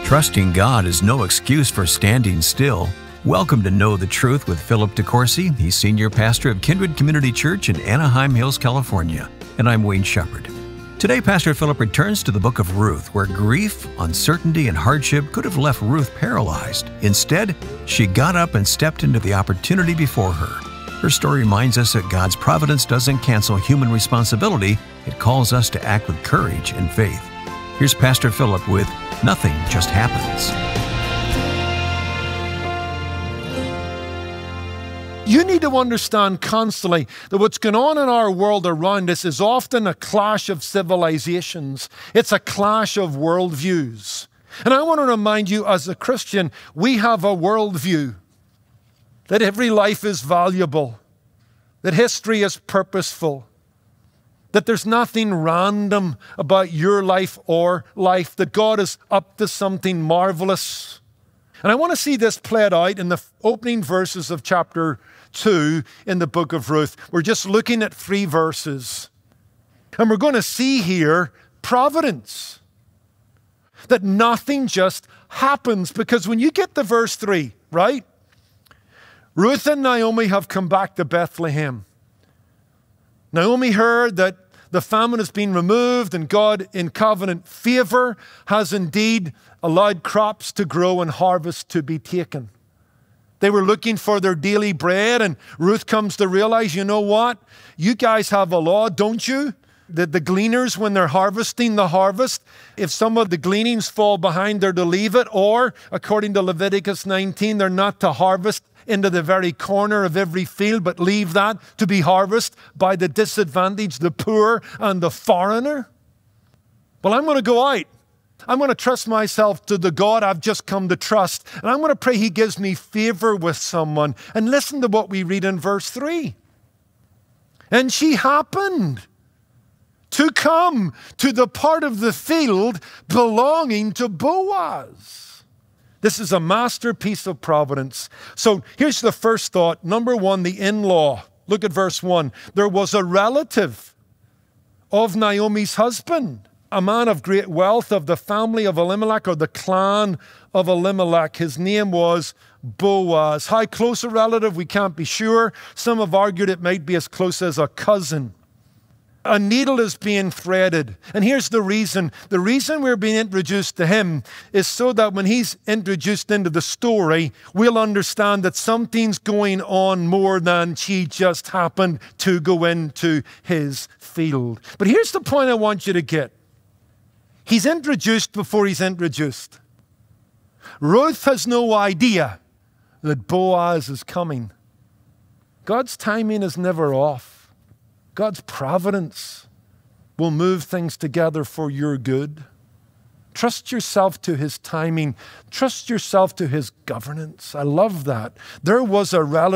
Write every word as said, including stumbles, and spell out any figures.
Trusting God is no excuse for standing still. Welcome to Know the Truth with Philip DeCourcy. He's Senior Pastor of Kindred Community Church in Anaheim Hills, California. And I'm Wayne Shepherd. Today, Pastor Philip returns to the book of Ruth, where grief, uncertainty, and hardship could have left Ruth paralyzed. Instead, she got up and stepped into the opportunity before her. Her story reminds us that God's providence doesn't cancel human responsibility. It calls us to act with courage and faith. Here's Pastor Philip with Nothing Just Happens. You need to understand constantly that what's going on in our world around us is often a clash of civilizations. It's a clash of worldviews. And I want to remind you, as a Christian, we have a worldview that every life is valuable, that history is purposeful, that there's nothing random about your life or life, that God is up to something marvelous. And I want to see this played out in the opening verses of chapter two in the book of Ruth. We're just looking at three verses. And we're going to see here providence. That nothing just happens. Because when you get to verse three, right? Ruth and Naomi have come back to Bethlehem. Naomi heard that the famine has been removed and God in covenant favor has indeed allowed crops to grow and harvest to be taken. They were looking for their daily bread, and Ruth comes to realize, you know what? You guys have a law, don't you? That the gleaners, when they're harvesting the harvest, if some of the gleanings fall behind, they're to leave it, or according to Leviticus nineteen, they're not to harvest into the very corner of every field, but leave that to be harvested by the disadvantaged, the poor, and the foreigner. Well, I'm going to go out. I'm going to trust myself to the God I've just come to trust. And I'm going to pray He gives me favor with someone. And listen to what we read in verse three. And she happened to come to the part of the field belonging to Boaz. This is a masterpiece of providence. So here's the first thought. Number one, the in-law. Look at verse one. There was a relative of Naomi's husband, a man of great wealth of the family of Elimelech, or the clan of Elimelech. His name was Boaz. How close a relative, we can't be sure. Some have argued it might be as close as a cousin. A needle is being threaded. And here's the reason. The reason we're being introduced to him is so that when he's introduced into the story, we'll understand that something's going on more than she just happened to go into his field. But here's the point I want you to get. He's introduced before he's introduced. Ruth has no idea that Boaz is coming. God's timing is never off. God's providence will move things together for your good. Trust yourself to His timing. Trust yourself to His governance. I love that. There was a relative